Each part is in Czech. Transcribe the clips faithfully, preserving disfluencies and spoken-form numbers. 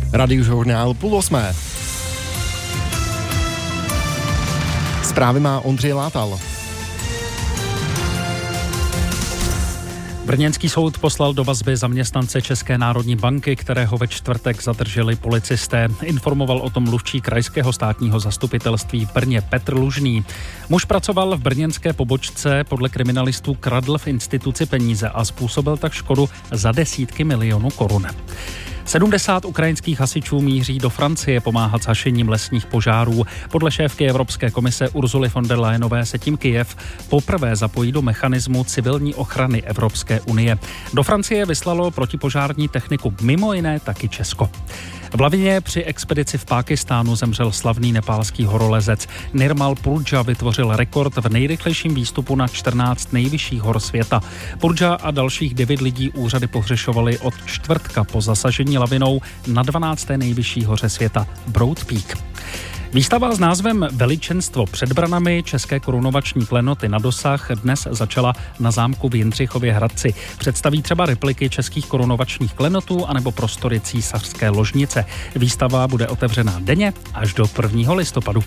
Radiožurnál půl osmé. Zprávy má Ondřej Látal. Brněnský soud poslal do vazby zaměstnance České národní banky, kterého ve čtvrtek zadrželi policisté. Informoval o tom mluvčí krajského státního zastupitelství v Brně Petr Lužný. Muž pracoval v brněnské pobočce, podle kriminalistů kradl v instituci peníze a způsobil tak škodu za desítky milionů korun. sedmdesát ukrajinských hasičů míří do Francie pomáhat s hašením lesních požárů. Podle šéfky Evropské komise Ursuly von der Leyenové se tím Kyjev poprvé zapojí do mechanismu civilní ochrany Evropské unie. Do Francie vyslalo protipožární techniku, mimo jiné taky Česko. V lavině při expedici v Pákistánu zemřel slavný nepálský horolezec. Nirmal Purdža vytvořil rekord v nejrychlejším výstupu na čtrnáct nejvyšších hor světa. Purdža a dalších devět lidí úřady pohřešovali od čtvrtka po zasažení lavinou na dvanácté nejvyšší hoře světa Broad Peak. Výstava s názvem Veličenstvo před branami České korunovační klenoty na dosah dnes začala na zámku v Jindřichově Hradci. Představí třeba repliky českých korunovačních klenotů anebo prostory císařské ložnice. Výstava bude otevřená denně až do prvního listopadu.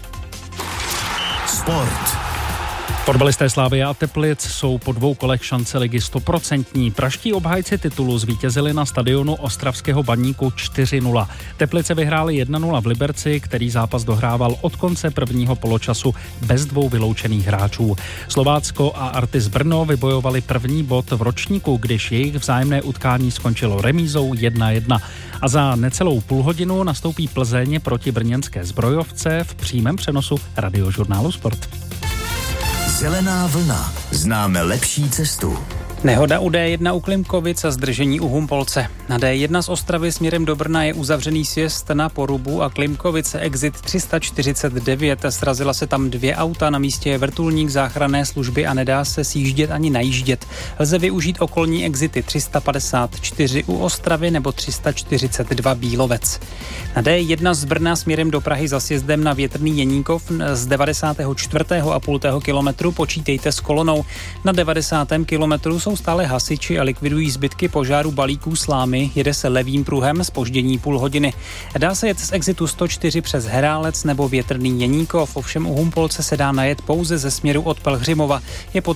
Sport. Fotbalisté Slavie a Teplic jsou po dvou kolech šance ligy stoprocentní. Praští obhájci titulu zvítězili na stadionu ostravského Baníku čtyři nula. Teplice vyhráli jedna nula v Liberci, který zápas dohrával od konce prvního poločasu bez dvou vyloučených hráčů. Slovácko a Artis Brno vybojovali první bod v ročníku, když jejich vzájemné utkání skončilo remízou jedna jedna. A za necelou půlhodinu nastoupí Plzeň proti brněnské Zbrojovce v přímém přenosu Radiožurnálu Sport. Zelená vlna. Známe lepší cestu. Nehoda u D jedna u Klimkovic a zdržení u Humpolce. Na D jedna z Ostravy směrem do Brna je uzavřený sjezd na Porubu a Klimkovice exit tři sta čtyřicet devět. Srazila se tam dvě auta, na místě je vrtulník záchranné služby a nedá se sjíždět ani najíždět. Lze využít okolní exity tři sta padesát čtyři u Ostravy nebo tři sta čtyřicet dva Bílovec. Na D jedna z Brna směrem do Prahy za sjezdem na Větrný Jeníkov z devadesát čtyři celá pět kilometru počítejte s kolonou. Na devadesátém kilometru jsou stále hasiči a likvidují zbytky požáru balíků slámy, jede se levým pruhem, zpoždění půl hodiny. Dá se jet z exitu sto čtyři přes Herálec nebo Větrný Jeníkov, ovšem u Humpolce se dá najet pouze ze směru od Pelhřimova. Je